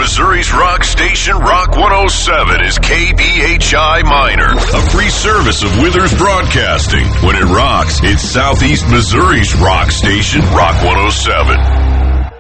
Missouri's rock station, Rock 107, is KBHI Minor, a free service of Withers Broadcasting. When it rocks, it's Southeast Missouri's rock station, Rock 107.